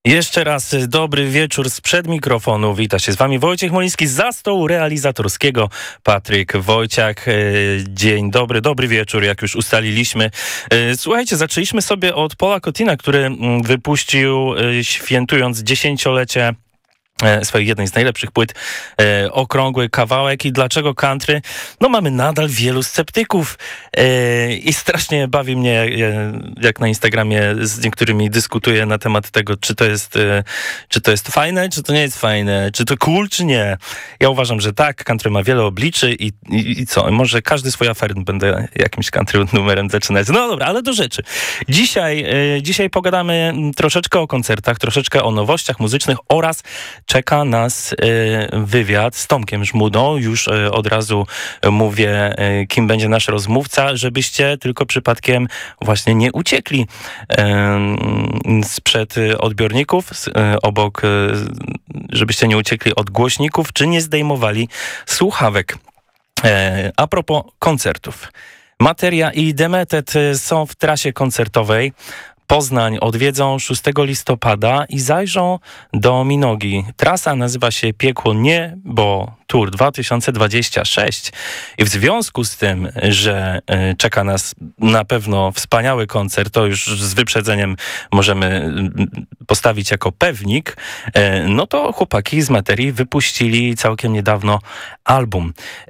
Jeszcze raz dobry wieczór sprzed mikrofonu. Wita się z wami Wojciech Moliński, za stołu realizatorskiego Patryk Wojciak. Dzień dobry, dobry wieczór, jak już ustaliliśmy. Słuchajcie, zaczęliśmy sobie od Paula Cottina, który wypuścił, świętując 10-lecie swojej jednej z najlepszych płyt, okrągły kawałek. I dlaczego country? No mamy nadal wielu sceptyków i strasznie bawi mnie, jak na Instagramie z niektórymi dyskutuję na temat tego, czy to jest fajne, czy to nie jest fajne, czy to cool, czy nie. Ja uważam, że tak, country ma wiele obliczy i co? Może każdy swój afer będę jakimś country numerem zaczynać. No dobra, ale do rzeczy. Dzisiaj pogadamy troszeczkę o koncertach, troszeczkę o nowościach muzycznych oraz czeka nas wywiad z Tomkiem Żmudą. Już od razu mówię, kim będzie nasz rozmówca, żebyście tylko przypadkiem właśnie nie uciekli sprzed odbiorników, żebyście nie uciekli od głośników, czy nie zdejmowali słuchawek. A propos koncertów. Materia i Demetet są w trasie koncertowej. Poznań odwiedzą 6 listopada i zajrzą do Minogi. Trasa nazywa się Piekło Niebo Tour 2026 i w związku z tym, że czeka nas na pewno wspaniały koncert, to już z wyprzedzeniem możemy postawić jako pewnik, no to chłopaki z Materii wypuścili całkiem niedawno album.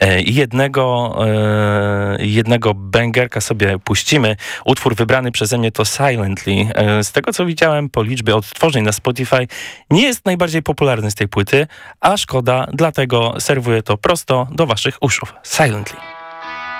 Jednego bęgerka sobie puścimy. Utwór wybrany przeze mnie to Silently. Z tego, co widziałem po liczbie odtworzeń na Spotify, nie jest najbardziej popularny z tej płyty, a szkoda, dlatego serwuję to prosto do waszych uszów. Silently.